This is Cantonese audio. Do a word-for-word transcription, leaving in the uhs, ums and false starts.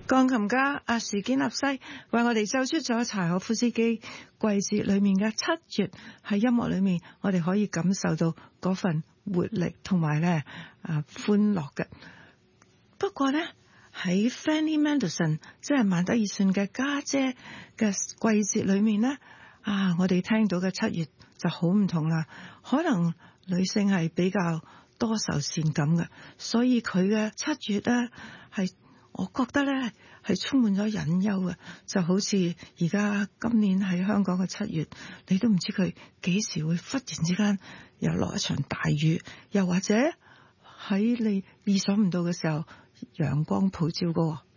鋼琴家阿士堅納西為我哋奏出咗柴可夫斯基季節裏面嘅七月，喺音樂裏面我哋可以感受到嗰份活力同埋咧啊歡樂嘅。不過呢，喺 Fanny Mendelssohn 即係曼德爾遜嘅家姐嘅季節裏面呢，啊我哋聽到嘅七月就好唔同啦。可能女性係比較多愁善感嘅，所以佢嘅七月呢係我覺得咧係充滿咗隱憂嘅，就好似而家今年喺香港嘅七月，你都唔知佢幾時會忽然之間又落一場大雨，又或者喺你意想唔到嘅時候陽光普照嘅。